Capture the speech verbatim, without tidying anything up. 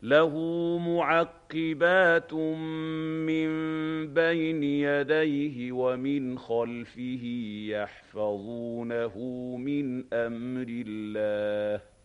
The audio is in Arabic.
لَهُ مُعَقِّبَاتٌ مِّن بَيْنِ يَدَيْهِ وَمِنْ خَلْفِهِ يَحْفَظُونَهُ مِنْ أَمْرِ اللَّهِ ۗ